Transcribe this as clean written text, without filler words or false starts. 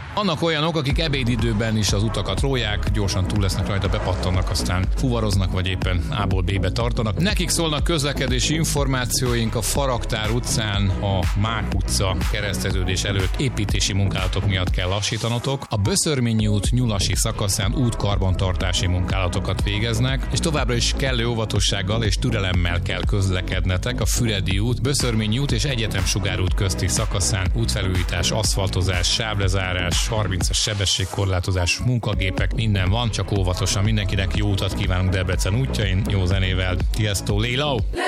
Annak olyanok, akik ebédidőben is az utakat róják, gyorsan túl lesznek rajta, bepattannak, aztán fuvaroznak, vagy éppen A-ból B-be tartanak. Nekik szólnak közlekedési információink. A Faraktár utcán a Mák utca kereszteződés előtt építési munkálatok miatt kell lassítanotok. A Böszörményi út Nyulasi szakaszán útkarbantartási munkálatokat végeznek, és továbbra is kellő óvatossággal és türelemmel kell közlekednetek a Füredi út, Böszörményi út és Egyetemsugár út közti szakaszán. Útfelújítás, aszfaltozás, sávlezárás, 30-as sebességkorlátozás, munkagépek, minden van, csak óvatosan. Mindenkinek jó utat kívánunk Debrecen útjain, jó zenével. Tiesto, Lilo!